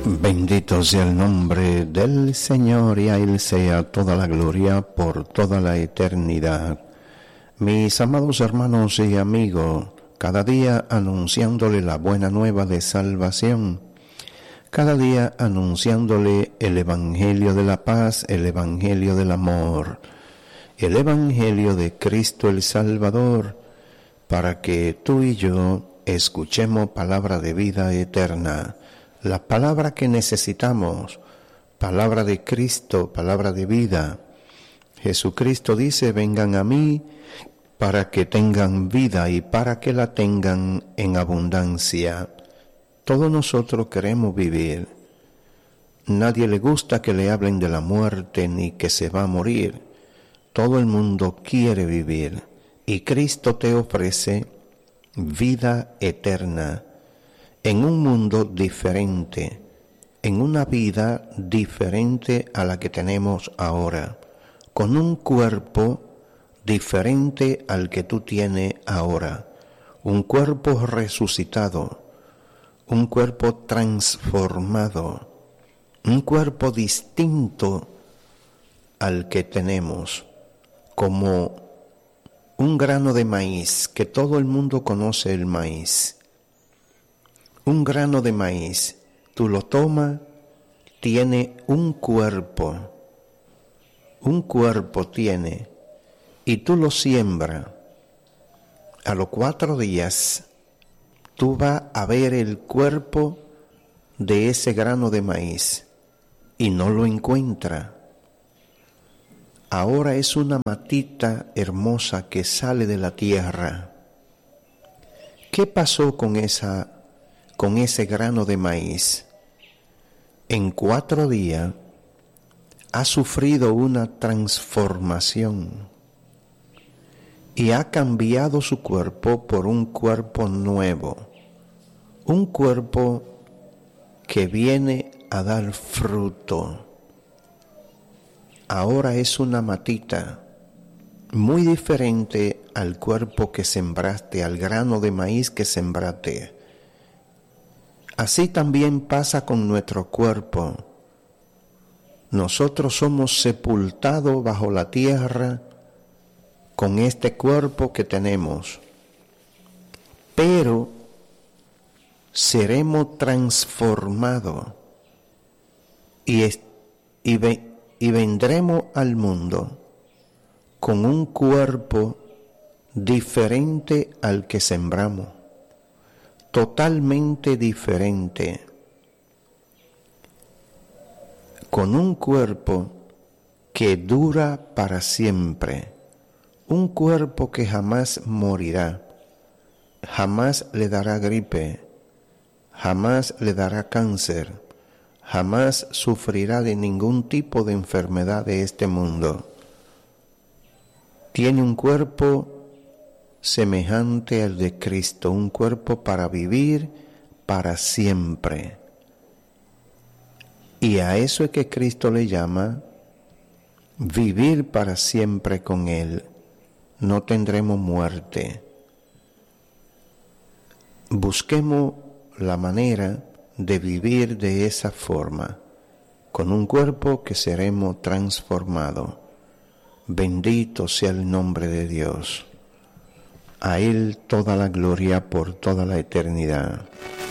Bendito sea el nombre del Señor, y a Él sea toda la gloria por toda la eternidad. Mis amados hermanos y amigos, cada día anunciándole la buena nueva de salvación, cada día anunciándole el Evangelio de la paz, el Evangelio del amor, el Evangelio de Cristo el Salvador, para que tú y yo escuchemos palabra de vida eterna, la palabra que necesitamos, palabra de Cristo, palabra de vida. Jesucristo dice: vengan a mí para que tengan vida y para que la tengan en abundancia. Todos nosotros queremos vivir. Nadie le gusta que le hablen de la muerte ni que se va a morir. Todo el mundo quiere vivir, y Cristo te ofrece vida eterna en un mundo diferente, en una vida diferente a la que tenemos ahora, con un cuerpo diferente al que tú tienes ahora, un cuerpo resucitado, un cuerpo transformado, un cuerpo distinto al que tenemos, como un grano de maíz, que todo el mundo conoce el maíz. Un grano de maíz, tú lo tomas, tiene un cuerpo tiene, y tú lo siembras. A los 4 días, tú vas a ver el cuerpo de ese grano de maíz, y no lo encuentras. Ahora es una matita hermosa que sale de la tierra. ¿Qué pasó con ese grano de maíz? En 4 días ha sufrido una transformación y ha cambiado su cuerpo por un cuerpo nuevo, un cuerpo que viene a dar fruto. Ahora es una matita muy diferente al cuerpo que sembraste, al grano de maíz que sembraste. Así también pasa con nuestro cuerpo. Nosotros somos sepultados bajo la tierra con este cuerpo que tenemos, pero seremos transformados y vendremos al mundo con un cuerpo diferente al que sembramos, totalmente diferente, con un cuerpo que dura para siempre, un cuerpo que jamás morirá, jamás le dará gripe, jamás le dará cáncer, jamás sufrirá de ningún tipo de enfermedad de este mundo. Tiene un cuerpo semejante al de Cristo, un cuerpo para vivir para siempre. Y a eso es que Cristo le llama vivir para siempre con Él. No tendremos muerte. Busquemos la manera de vivir de esa forma, con un cuerpo que seremos transformados. Bendito sea el nombre de Dios. A Él toda la gloria por toda la eternidad.